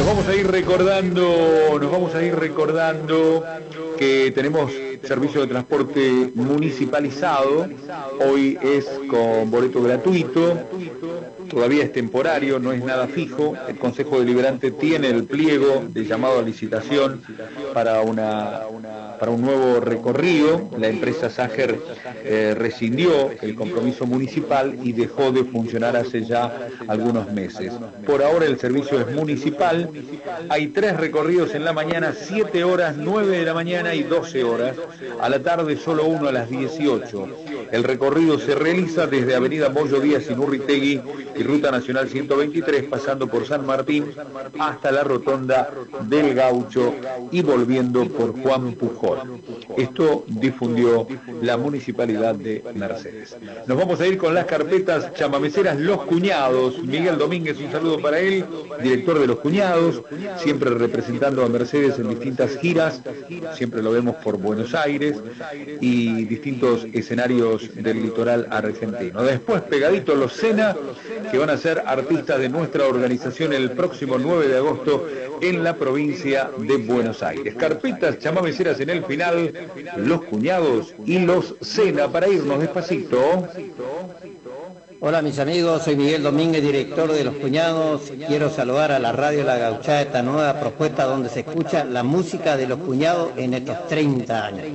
Nos vamos a ir recordando que tenemos servicio de transporte municipalizado. Hoy es con boleto gratuito, todavía es temporario, no es nada fijo. El Consejo Deliberante tiene el pliego de llamado a licitación para un nuevo recorrido. La empresa Sager rescindió el compromiso municipal y dejó de funcionar hace ya algunos meses. Por ahora el servicio es municipal. Hay 3 recorridos en la mañana, 7 horas, 9 de la mañana y 12 horas. A la tarde solo uno a las 18. El recorrido se realiza desde Avenida Moyo Díaz y Nurritegui y Ruta Nacional 123, pasando por San Martín hasta la Rotonda del Gaucho y volviendo por Juan Pujol. Esto difundió la Municipalidad de Mercedes. Nos vamos a ir con las carpetas chamameceras Los Cuñados. Miguel Domínguez, un saludo para él, director de Los Cuñados, siempre representando a Mercedes en distintas giras, siempre lo vemos por Buenos Aires y distintos escenarios del litoral argentino. Después pegadito Los Sena, que van a ser artistas de nuestra organización el próximo 9 de agosto en la provincia de Buenos Aires. Carpetas chamameceras en el final, Los Cuñados y Los Sena, para irnos despacito. Hola mis amigos, soy Miguel Domínguez, director de Los Cuñados. Quiero saludar a la radio La Gauchada, esta nueva propuesta donde se escucha la música de Los Cuñados en estos 30 años.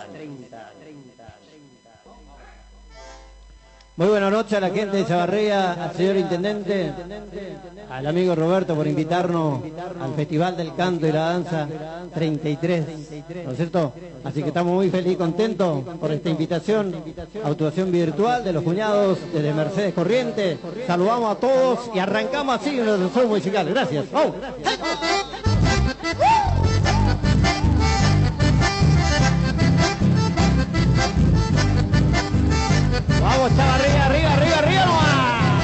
Muy buenas noches a la gente de Chavarría, al señor Intendente, al amigo Roberto por invitarnos al Festival del Canto y la Danza 33, ¿no es cierto? Así que estamos muy felices y contentos por esta invitación, actuación virtual de Los Cuñados desde Mercedes Corrientes. Saludamos a todos y arrancamos así los shows musicales. Gracias. ¡Vamos! ¡Vamos, chavales!